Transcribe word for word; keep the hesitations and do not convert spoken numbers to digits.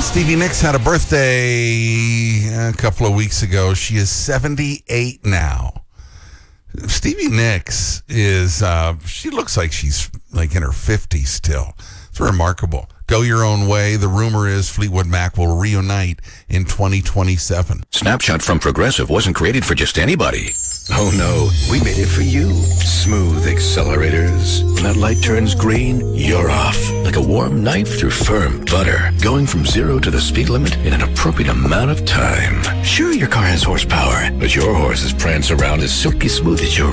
Stevie Nicks had a birthday a couple of weeks ago. She is seventy-eight now. Stevie Nicks is, uh, she looks like she's like in her fifties still. It's remarkable. Go Your Own Way. The rumor is Fleetwood Mac will reunite in twenty twenty-seven. Snapshot from Progressive wasn't created for just anybody. Oh no, we made it for you. Smooth accelerators. When that light turns green, you're off. Like a warm knife through firm butter. Going from zero to the speed limit in an appropriate amount of time. Sure, your car has horsepower, but your horses prance around as silky smooth as your